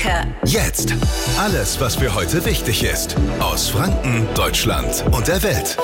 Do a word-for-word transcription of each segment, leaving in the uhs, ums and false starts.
Hacke. Jetzt. Alles, was für heute wichtig ist. Aus Franken, Deutschland und der Welt.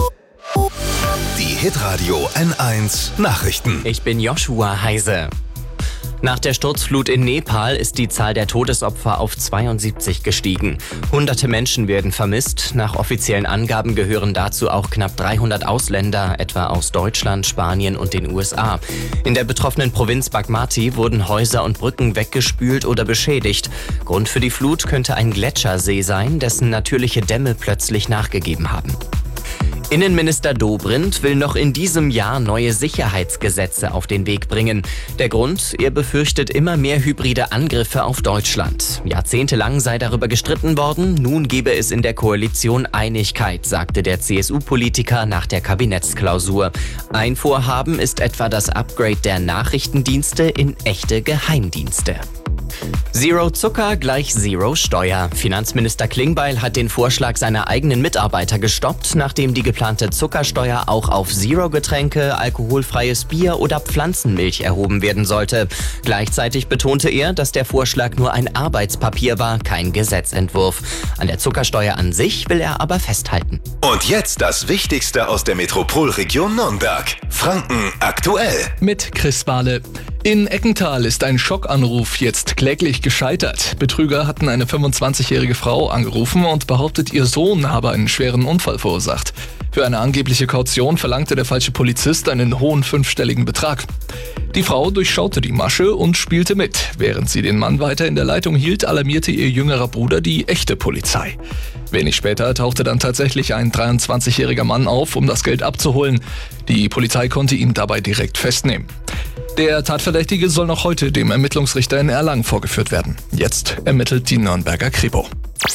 Die Hitradio N eins Nachrichten. Ich bin Joshua Heise. Nach der Sturzflut in Nepal ist die Zahl der Todesopfer auf zweiundsiebzig gestiegen. Hunderte Menschen werden vermisst. Nach offiziellen Angaben gehören dazu auch knapp dreihundert Ausländer, etwa aus Deutschland, Spanien und den U S A. In der betroffenen Provinz Bagmati wurden Häuser und Brücken weggespült oder beschädigt. Grund für die Flut könnte ein Gletschersee sein, dessen natürliche Dämme plötzlich nachgegeben haben. Innenminister Dobrindt will noch in diesem Jahr neue Sicherheitsgesetze auf den Weg bringen. Der Grund? Er befürchtet immer mehr hybride Angriffe auf Deutschland. Jahrzehntelang sei darüber gestritten worden, nun gebe es in der Koalition Einigkeit, sagte der C S U-Politiker nach der Kabinettsklausur. Ein Vorhaben ist etwa das Upgrade der Nachrichtendienste in echte Geheimdienste. Zero Zucker gleich Zero Steuer. Finanzminister Klingbeil hat den Vorschlag seiner eigenen Mitarbeiter gestoppt, nachdem die geplante Zuckersteuer auch auf Zero-Getränke, alkoholfreies Bier oder Pflanzenmilch erhoben werden sollte. Gleichzeitig betonte er, dass der Vorschlag nur ein Arbeitspapier war, kein Gesetzentwurf. An der Zuckersteuer an sich will er aber festhalten. Und jetzt das Wichtigste aus der Metropolregion Nürnberg. Franken aktuell. Mit Chris Wahle. In Eckental ist ein Schockanruf jetzt kläglich gescheitert. Betrüger hatten eine fünfundzwanzigjährige Frau angerufen und behauptet, ihr Sohn habe einen schweren Unfall verursacht. Für eine angebliche Kaution verlangte der falsche Polizist einen hohen fünfstelligen Betrag. Die Frau durchschaute die Masche und spielte mit. Während sie den Mann weiter in der Leitung hielt, alarmierte ihr jüngerer Bruder die echte Polizei. Wenig später tauchte dann tatsächlich ein dreiundzwanzigjähriger Mann auf, um das Geld abzuholen. Die Polizei konnte ihn dabei direkt festnehmen. Der Tatverdächtige soll noch heute dem Ermittlungsrichter in Erlangen vorgeführt werden. Jetzt ermittelt die Nürnberger Kripo.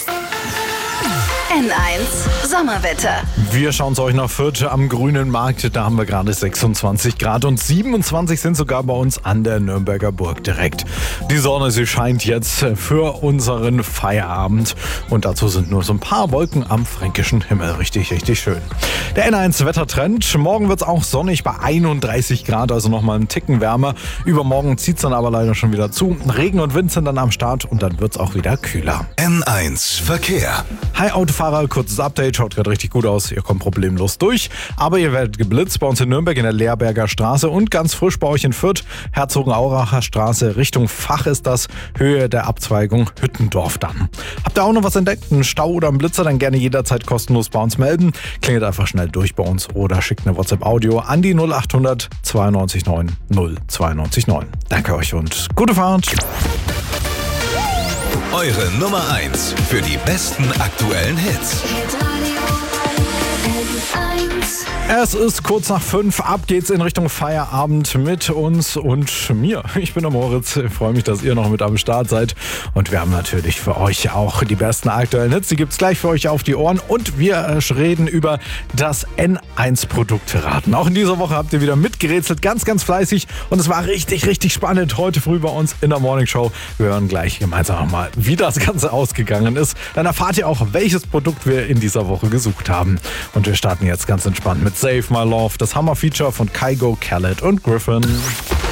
N eins Sommerwetter. Wir schauen es euch nach Fürth am Grünen Markt. Da haben wir gerade sechsundzwanzig Grad und siebenundzwanzig sind sogar bei uns an der Nürnberger Burg direkt. Die Sonne, sie scheint jetzt für unseren Feierabend. Und dazu sind nur so ein paar Wolken am fränkischen Himmel. Richtig, richtig schön. Der N eins Wettertrend. Morgen wird es auch sonnig bei einunddreißig Grad, also nochmal einen Ticken wärmer. Übermorgen zieht es dann aber leider schon wieder zu. Regen und Wind sind dann am Start und dann wird es auch wieder kühler. N eins Verkehr. Hi Autofahrer, kurzes Update, schaut gerade richtig gut aus, ihr kommt problemlos durch, aber ihr werdet geblitzt bei uns in Nürnberg in der Lehrberger Straße und ganz frisch bei euch in Fürth, Herzogenauracher Straße, Richtung Fach ist das, Höhe der Abzweigung Hüttendorf dann. Habt ihr auch noch was entdeckt, einen Stau oder einen Blitzer, dann gerne jederzeit kostenlos bei uns melden, klingelt einfach schnell durch bei uns oder schickt eine WhatsApp-Audio an die null acht hundert zweiundneunzig neun null zweiundneunzig neun. Danke euch und gute Fahrt! Eure Nummer eins für die besten aktuellen Hits. Es ist kurz nach fünf, ab geht's in Richtung Feierabend mit uns und mir. Ich bin der Moritz, ich freue mich, dass ihr noch mit am Start seid und wir haben natürlich für euch auch die besten aktuellen Hits, die gibt's gleich für euch auf die Ohren und wir reden über das N eins Produktraten. Auch in dieser Woche habt ihr wieder mitgerätselt, ganz, ganz fleißig und es war richtig, richtig spannend heute früh bei uns in der Morning Show. Wir hören gleich gemeinsam nochmal, wie das Ganze ausgegangen ist. Dann erfahrt ihr auch, welches Produkt wir in dieser Woche gesucht haben und wir starten jetzt ganz entspannt mit Save My Love, das Hammer-Feature von Kygo, Khaled und Griffin.